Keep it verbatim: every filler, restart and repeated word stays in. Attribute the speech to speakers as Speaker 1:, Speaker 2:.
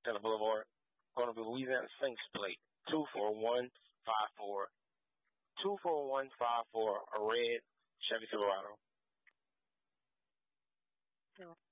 Speaker 1: Center Boulevard. Going to be Louisiana Saints plate. two four one five four. two four one five four, a red Chevy Silverado.